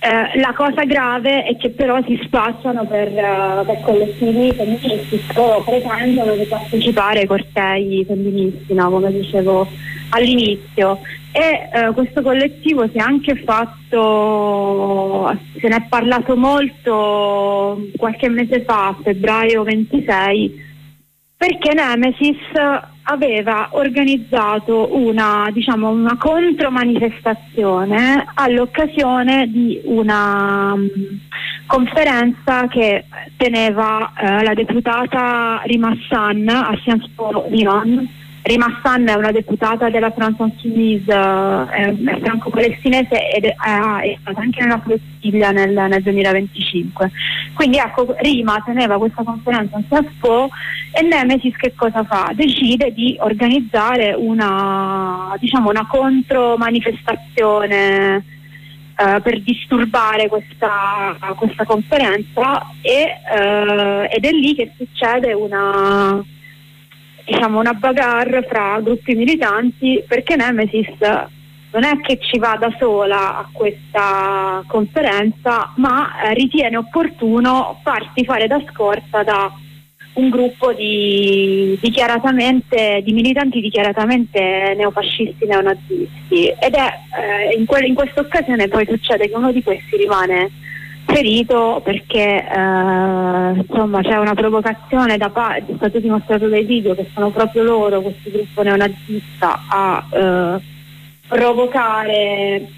La cosa grave è che però si spacciano per collettivi femministi o pretendono di partecipare ai cortei femministi, no? Come dicevo all'inizio. E questo collettivo si è anche fatto, se ne è parlato molto qualche mese fa, a febbraio 26, perché Nemesis aveva organizzato una contromanifestazione all'occasione di una conferenza che teneva la deputata Rima Hassan a Sciences Po Lyon. Rima Hassan è una deputata della France Insoumise, è franco-palestinese ed è stata anche nella flottiglia nel 2025. Quindi ecco, Rima teneva questa conferenza a Sciences Po e Nemesis che cosa fa? Decide di organizzare una contromanifestazione per disturbare questa conferenza ed è lì che succede una bagarre fra gruppi militanti, perché Nemesis non è che ci va da sola a questa conferenza, ma ritiene opportuno farsi fare da scorta da un gruppo di militanti dichiaratamente neofascisti, neonazisti, ed è in questa occasione poi succede che uno di questi rimane ferito perché c'è una provocazione è stato dimostrato dai video che sono proprio loro, questo gruppo neonazista, a provocare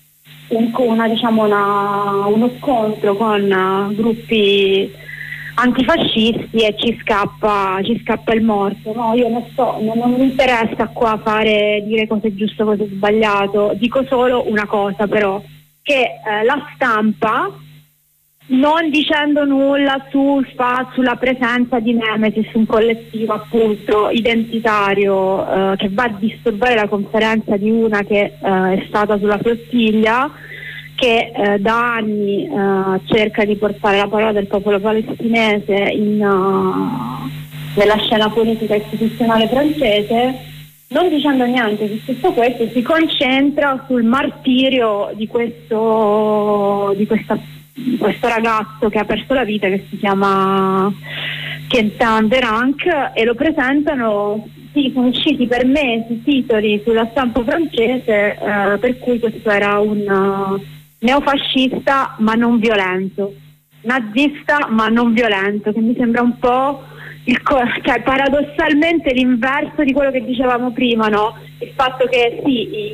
uno scontro con gruppi antifascisti e ci scappa il morto. No, io non mi interessa qua dire cosa è giusto, cosa è sbagliato, dico solo una cosa però, che la stampa, non dicendo nulla sulla presenza di Nemesis, un collettivo appunto identitario che va a disturbare la conferenza di una che è stata sulla flottiglia, che da anni cerca di portare la parola del popolo palestinese nella scena politica istituzionale francese, non dicendo niente su tutto questo, si concentra sul martirio di questo ragazzo che ha perso la vita, che si chiama Quentin Deranc, e lo presentano, sono usciti per mesi titoli sulla stampa francese per cui questo era un neofascista ma non violento, nazista ma non violento, che mi sembra un po' paradossalmente l'inverso di quello che dicevamo prima, no? Il fatto che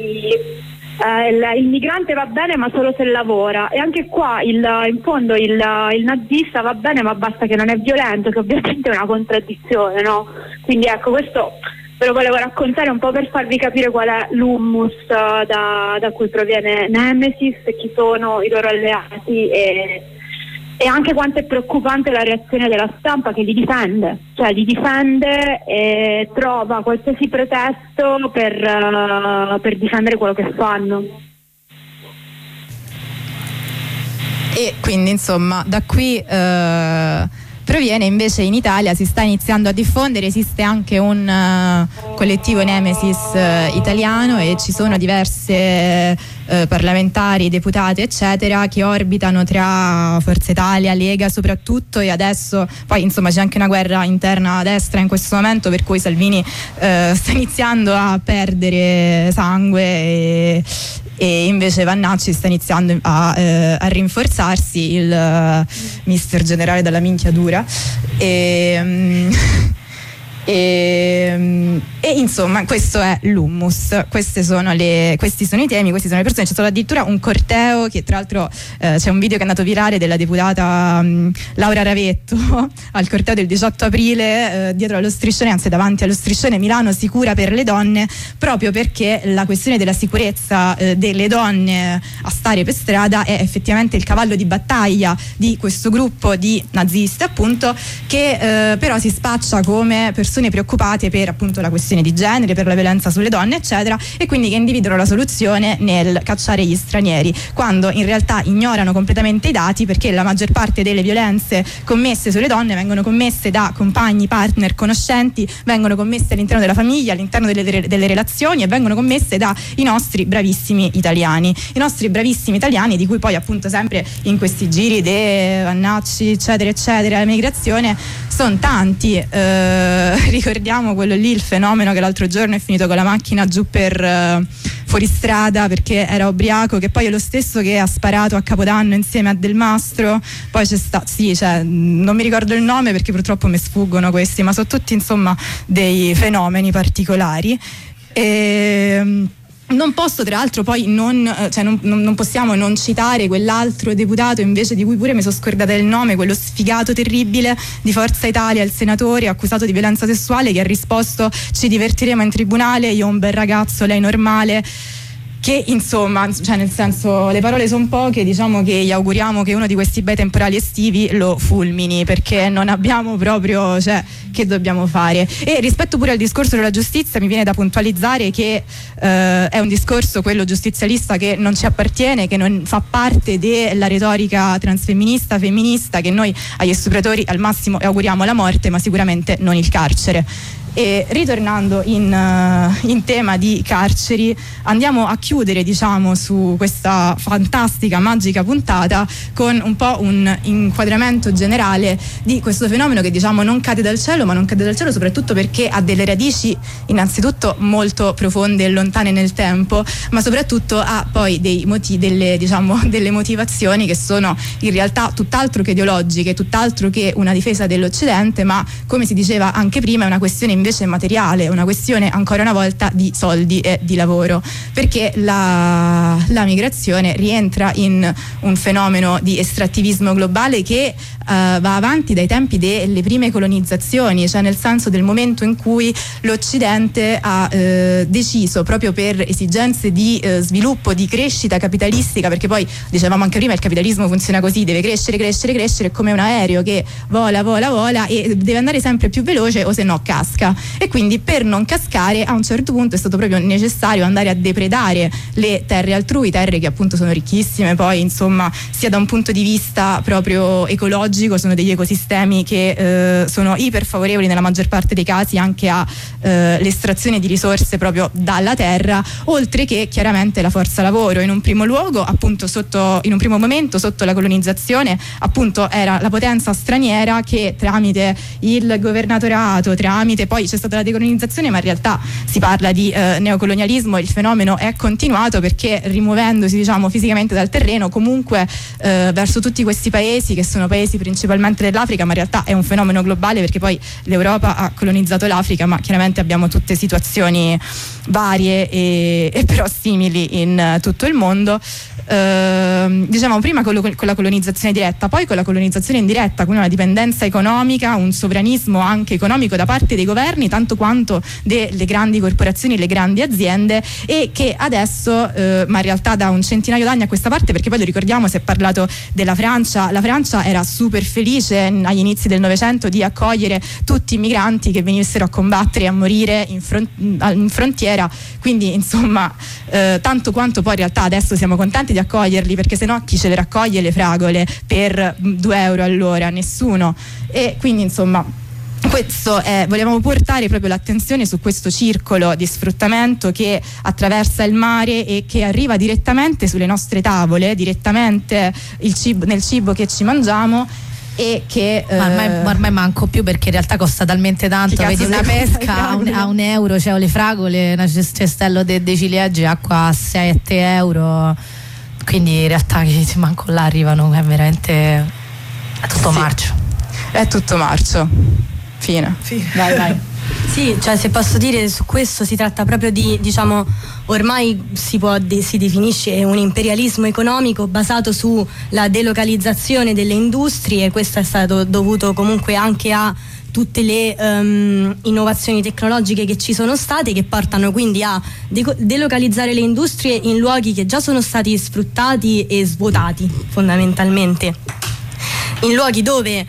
il migrante va bene ma solo se lavora, e anche qua in fondo il nazista va bene ma basta che non è violento, che ovviamente è una contraddizione, no? Quindi ecco, questo ve lo volevo raccontare un po' per farvi capire qual è l'hummus da cui proviene Nemesis, chi sono i loro alleati e anche quanto è preoccupante la reazione della stampa, che li difende e trova qualsiasi pretesto per difendere quello che fanno. E quindi insomma da qui proviene invece in Italia, si sta iniziando a diffondere, esiste anche un collettivo Nemesis italiano e ci sono diverse parlamentari, deputati eccetera che orbitano tra Forza Italia, Lega soprattutto, e adesso poi insomma c'è anche una guerra interna a destra in questo momento, per cui Salvini sta iniziando a perdere sangue e invece Vannacci sta iniziando a rinforzarsi, il mister generale dalla minchia dura, e insomma questo è l'hummus, questi sono i temi, queste sono le persone. C'è stato addirittura un corteo che tra l'altro c'è un video che è andato virale della deputata Laura Ravetto al corteo del 18 aprile dietro allo striscione, anzi davanti allo striscione Milano sicura per le donne, proprio perché la questione della sicurezza delle donne a stare per strada è effettivamente il cavallo di battaglia di questo gruppo di nazisti appunto, che però si spaccia come persone persone preoccupate per appunto la questione di genere, per la violenza sulle donne eccetera, e quindi che individuano la soluzione nel cacciare gli stranieri, quando in realtà ignorano completamente i dati, perché la maggior parte delle violenze commesse sulle donne vengono commesse da compagni, partner, conoscenti, vengono commesse all'interno della famiglia, all'interno delle relazioni, e vengono commesse dai nostri bravissimi italiani, di cui poi appunto sempre in questi giri de Vannacci eccetera eccetera, la migrazione sono tanti. Ricordiamo quello lì, il fenomeno che l'altro giorno è finito con la macchina giù per fuoristrada perché era ubriaco, che poi è lo stesso che ha sparato a Capodanno insieme a Del Mastro. Poi non mi ricordo il nome perché purtroppo mi sfuggono questi, ma sono tutti insomma dei fenomeni particolari. Non posso tra l'altro poi non possiamo non citare quell'altro deputato invece, di cui pure mi sono scordata il nome, quello sfigato terribile di Forza Italia, il senatore accusato di violenza sessuale, che ha risposto: ci divertiremo in tribunale, io ho un bel ragazzo, lei normale. Che insomma, nel senso, le parole sono poche, diciamo che gli auguriamo che uno di questi bei temporali estivi lo fulmini, perché non abbiamo proprio, che dobbiamo fare. E rispetto pure al discorso della giustizia, mi viene da puntualizzare che è un discorso, quello giustizialista, che non ci appartiene, che non fa parte della retorica transfemminista, femminista, che noi agli stupratori al massimo auguriamo la morte, ma sicuramente non il carcere. E ritornando in tema di carceri, andiamo a chiudere diciamo su questa fantastica, magica puntata con un po' un inquadramento generale di questo fenomeno che diciamo non cade dal cielo, ma non cade dal cielo soprattutto perché ha delle radici innanzitutto molto profonde e lontane nel tempo, ma soprattutto ha poi delle motivazioni che sono in realtà tutt'altro che ideologiche, tutt'altro che una difesa dell'Occidente, ma come si diceva anche prima è una questione invece materiale, una questione ancora una volta di soldi e di lavoro, perché la migrazione rientra in un fenomeno di estrattivismo globale che va avanti dai tempi delle prime colonizzazioni, cioè nel senso del momento in cui l'Occidente ha deciso, proprio per esigenze di sviluppo, di crescita capitalistica, perché poi dicevamo anche prima il capitalismo funziona così, deve crescere come un aereo che vola e deve andare sempre più veloce o se no casca. E quindi per non cascare a un certo punto è stato proprio necessario andare a depredare le terre altrui, terre che appunto sono ricchissime, poi insomma sia da un punto di vista proprio ecologico, sono degli ecosistemi che sono iper favorevoli nella maggior parte dei casi anche a l'estrazione di risorse proprio dalla terra, oltre che chiaramente la forza lavoro. In un primo luogo appunto in un primo momento sotto la colonizzazione appunto era la potenza straniera che tramite il governatorato, poi c'è stata la decolonizzazione, ma in realtà si parla di neocolonialismo. Il fenomeno è continuato perché rimuovendosi diciamo fisicamente dal terreno comunque verso tutti questi paesi che sono paesi principalmente dell'Africa, ma in realtà è un fenomeno globale perché poi l'Europa ha colonizzato l'Africa, ma chiaramente abbiamo tutte situazioni varie e però simili in tutto il mondo. Diciamo prima con la colonizzazione diretta, poi con la colonizzazione indiretta, con una dipendenza economica, un sovranismo anche economico da parte dei governi tanto quanto delle grandi corporazioni, le grandi aziende, e che adesso ma in realtà da un centinaio d'anni a questa parte, perché poi lo ricordiamo, si è parlato della Francia, la Francia era super felice agli inizi del Novecento di accogliere tutti i migranti che venissero a combattere e a morire in frontiera, quindi insomma tanto quanto poi in realtà adesso siamo contenti di accoglierli, perché sennò chi ce le raccoglie le fragole per 2 euro all'ora? Nessuno. E quindi insomma volevamo portare proprio l'attenzione su questo circolo di sfruttamento che attraversa il mare e che arriva direttamente sulle nostre tavole, direttamente nel cibo che ci mangiamo, e che ormai manco più, perché in realtà costa talmente tanto. Vedi una pesca a 1 euro, cioè le fragole, un cestello di ciliegie acqua a 7 euro, quindi in realtà che manco là arrivano, è veramente è tutto marcio. È tutto marcio. Fine. Vai. Sì, cioè se posso dire, su questo si tratta proprio di, diciamo, ormai si definisce un imperialismo economico basato sulla delocalizzazione delle industrie. Questo è stato dovuto comunque anche a tutte le innovazioni tecnologiche che ci sono state, che portano quindi a delocalizzare le industrie in luoghi che già sono stati sfruttati e svuotati, fondamentalmente, in luoghi dove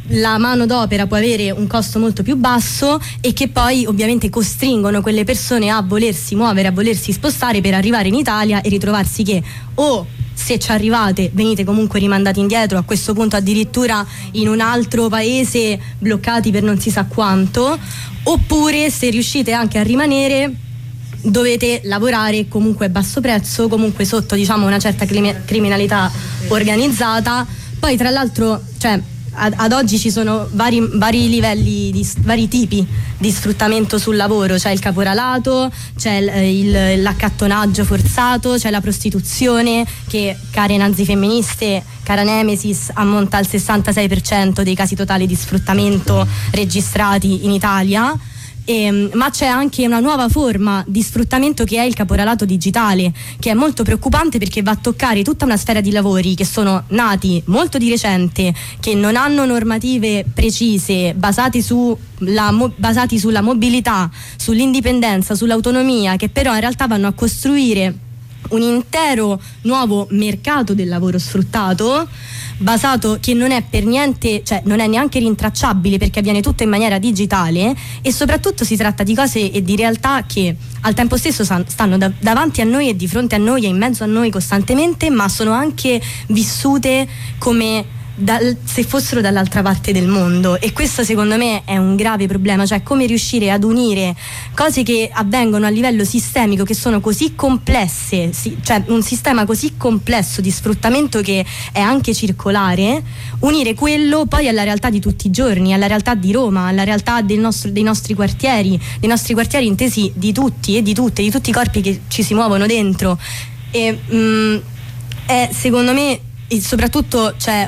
la manodopera può avere un costo molto più basso e che poi ovviamente costringono quelle persone a volersi muovere, a volersi spostare per arrivare in Italia e ritrovarsi che o se ci arrivate venite comunque rimandati indietro, a questo punto addirittura in un altro paese bloccati per non si sa quanto, oppure se riuscite anche a rimanere dovete lavorare comunque a basso prezzo, comunque sotto diciamo una certa criminalità organizzata. Poi tra l'altro ad oggi ci sono vari livelli, vari tipi di sfruttamento sul lavoro, c'è il caporalato, c'è l'accattonaggio forzato, c'è la prostituzione che, care nazifemministe, cara Nemesis, ammonta al 66% dei casi totali di sfruttamento registrati in Italia. Ma c'è anche una nuova forma di sfruttamento che è il caporalato digitale, che è molto preoccupante perché va a toccare tutta una sfera di lavori che sono nati molto di recente, che non hanno normative precise, basati sulla mobilità, sull'indipendenza, sull'autonomia, che però in realtà vanno a costruire un intero nuovo mercato del lavoro sfruttato, basato che non è per niente, non è neanche rintracciabile perché avviene tutto in maniera digitale, e soprattutto si tratta di cose e di realtà che al tempo stesso stanno davanti a noi e di fronte a noi e in mezzo a noi costantemente, ma sono anche vissute come se fossero dall'altra parte del mondo, e questo secondo me è un grave problema, cioè come riuscire ad unire cose che avvengono a livello sistemico, che sono così complesse, cioè un sistema così complesso di sfruttamento che è anche circolare, unire quello poi alla realtà di tutti i giorni, alla realtà di Roma, alla realtà dei nostri quartieri intesi di tutti e di tutte, di tutti i corpi che ci si muovono dentro, e è secondo me. E soprattutto c'è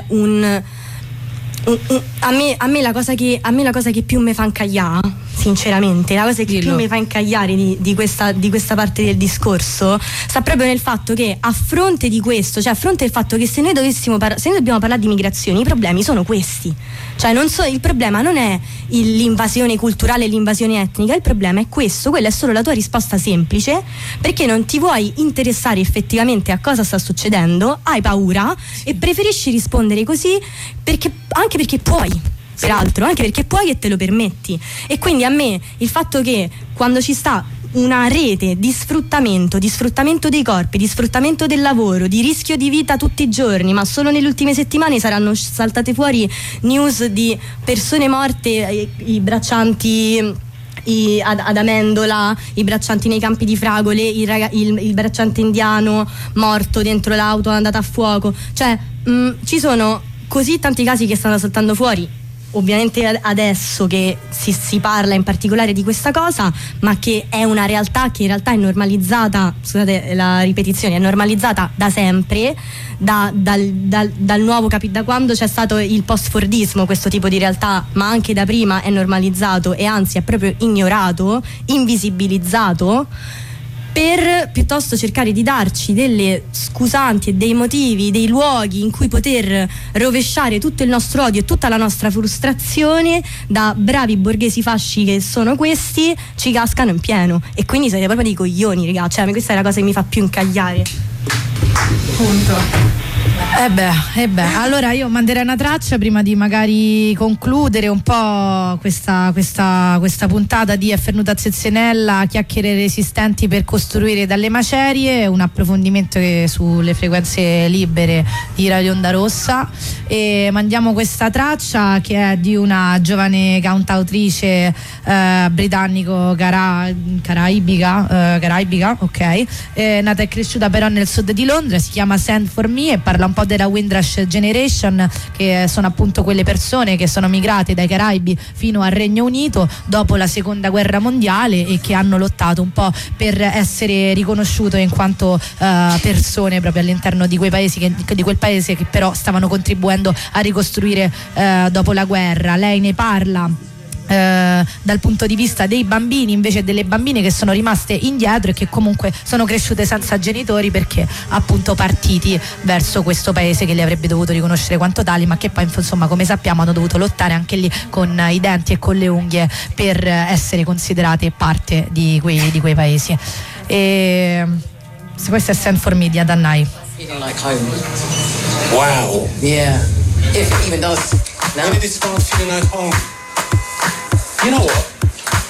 a me la cosa che più mi fa incagliare, sinceramente, la cosa che più mi fa incagliare di questa parte del discorso sta proprio nel fatto che a fronte di questo, cioè a fronte del fatto che se noi dobbiamo parlare di migrazioni, i problemi sono questi, cioè il problema non è l'invasione culturale e l'invasione etnica, il problema è questo, quella è solo la tua risposta semplice, perché non ti vuoi interessare effettivamente a cosa sta succedendo, hai paura e preferisci rispondere così anche perché puoi. Peraltro, anche perché puoi e te lo permetti. E quindi a me il fatto che quando ci sta una rete di sfruttamento dei corpi, di sfruttamento del lavoro, di rischio di vita tutti i giorni, ma solo nelle ultime settimane saranno saltate fuori news di persone morte, i braccianti ad Amendola, i braccianti nei campi di fragole, il bracciante indiano morto dentro l'auto andato a fuoco, cioè ci sono così tanti casi che stanno saltando fuori. Ovviamente adesso che si parla in particolare di questa cosa, ma che è una realtà che in realtà è normalizzata, scusate la ripetizione, è normalizzata da sempre, dal nuovo da quando c'è stato il post-fordismo, questo tipo di realtà, ma anche da prima è normalizzato e anzi è proprio ignorato, invisibilizzato, per piuttosto cercare di darci delle scusanti e dei motivi, dei luoghi in cui poter rovesciare tutto il nostro odio e tutta la nostra frustrazione. Da bravi borghesi fasci che sono questi, ci cascano in pieno, e quindi siete proprio dei coglioni, ragazzi, cioè questa è la cosa che mi fa più incagliare. Punto. Allora io manderei una traccia prima di magari concludere un po' questa puntata di Affernuta Zezzenella, chiacchiere resistenti per costruire dalle macerie, un approfondimento sulle frequenze libere di Radio Onda Rossa, e mandiamo questa traccia che è di una giovane cantautrice caraibica, ok, nata e cresciuta però nel sud di Londra, si chiama Send For Me e parla un po' della Windrush Generation, che sono appunto quelle persone che sono migrate dai Caraibi fino al Regno Unito dopo la seconda guerra mondiale e che hanno lottato un po' per essere riconosciute in quanto persone proprio all'interno di quei paesi di quel paese che però stavano contribuendo a ricostruire dopo la guerra. Lei ne parla dal punto di vista dei bambini, invece delle bambine che sono rimaste indietro e che comunque sono cresciute senza genitori perché appunto partiti verso questo paese che li avrebbe dovuto riconoscere quanto tali, ma che poi insomma, come sappiamo, hanno dovuto lottare anche lì con i denti e con le unghie per essere considerate parte di quei paesi. E questo è Send For Me di Adannai. Feeling like home. Wow. Yeah. Even though When did it start feeling like home? You know what?